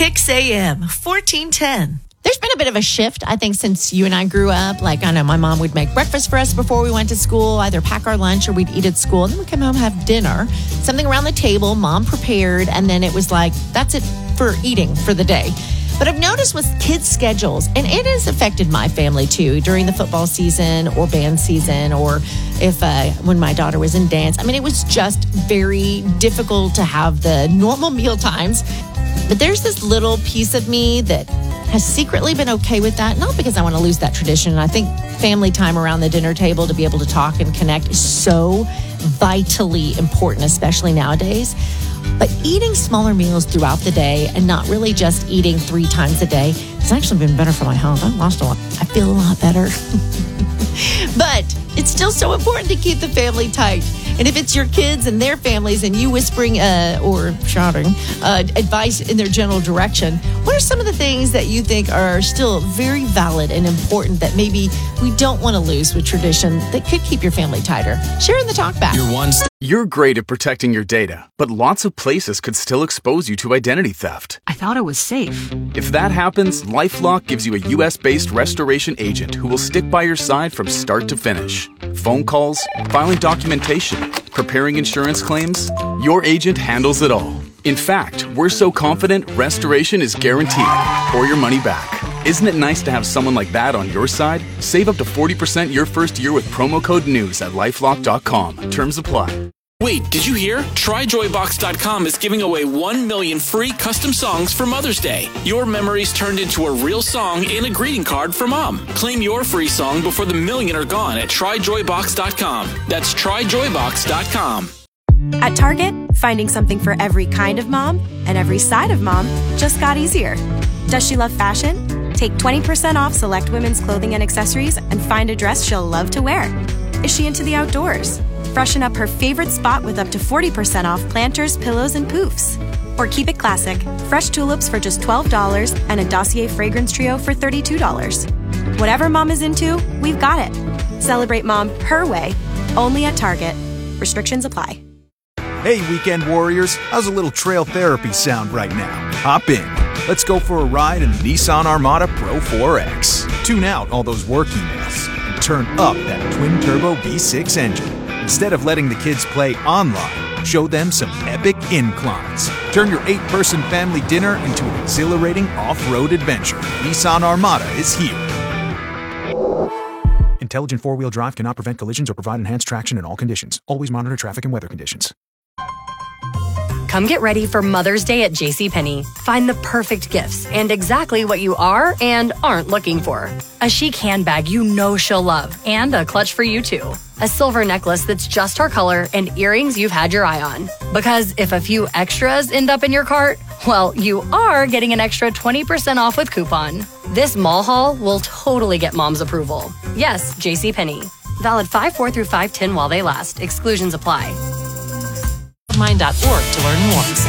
6 a.m., 1410. There's been a bit of a shift, I think, since you and I grew up. Like, I know my mom would make breakfast for us before we went to school, either pack our lunch or we'd eat at school. And then we'd come home, have dinner, something around the table, mom prepared. And then it was like, that's it for eating for the day. But I've noticed with kids' schedules, and it has affected my family too, during the football season or band season, or if when my daughter was in dance. I mean, it was just very difficult to have the normal meal times. But there's this little piece of me that has secretly been okay with that, not because I want to lose that tradition. I think family time around the dinner table to be able to talk and connect is so vitally important, especially nowadays. But eating smaller meals throughout the day and not really just eating 3 times a day has actually been better for my health. I've lost a lot. I feel a lot better. But it's still so important to keep the family tight. And if it's your kids and their families and you whispering or shouting advice in their general direction, what are some of the things that you think are still very valid and important that maybe we don't want to lose with tradition that could keep your family tighter? Share in the talk back. You're great at protecting your data, but lots of places could still expose you to identity theft. I thought it was safe. If that happens, LifeLock gives you a US-based restoration agent who will stick by your side from start to finish. Phone calls, filing documentation, preparing insurance claims, your agent handles it all. In fact, we're so confident restoration is guaranteed or your money back. Isn't it nice to have someone like that on your side? Save up to 40% your first year with promo code NEWS at LifeLock.com. Terms apply. Wait, did you hear? TryJoyBox.com is giving away 1 million free custom songs for Mother's Day. Your memories turned into a real song and a greeting card for Mom. Claim your free song before the million are gone at TryJoyBox.com. That's TryJoyBox.com. At Target, finding something for every kind of mom and every side of mom just got easier. Does she love fashion? Take 20% off select women's clothing and accessories and find a dress she'll love to wear. Is she into the outdoors? Freshen up her favorite spot with up to 40% off planters, pillows, and poofs. Or keep it classic. Fresh tulips for just $12 and a Dossier fragrance trio for $32. Whatever mom is into, we've got it. Celebrate mom her way, only at Target. Restrictions apply. Hey, weekend warriors, how's a little trail therapy sound right now? Hop in. Let's go for a ride in the Nissan Armada Pro 4X. Tune out all those work emails and turn up that twin-turbo V6 engine. Instead of letting the kids play online, show them some epic inclines. Turn your 8-person family dinner into an exhilarating off-road adventure. Nissan Armada is here. Intelligent 4-wheel drive cannot prevent collisions or provide enhanced traction in all conditions. Always monitor traffic and weather conditions. Come get ready for Mother's Day at JCPenney. Find the perfect gifts and exactly what you are and aren't looking for. A chic handbag you know she'll love and a clutch for you too. A silver necklace that's just her color and earrings you've had your eye on. Because if a few extras end up in your cart, well, you are getting an extra 20% off with coupon. This mall haul will totally get mom's approval. Yes, JCPenney. Valid 5/4 through 5/10 while they last. Exclusions apply. Mind.org to learn more.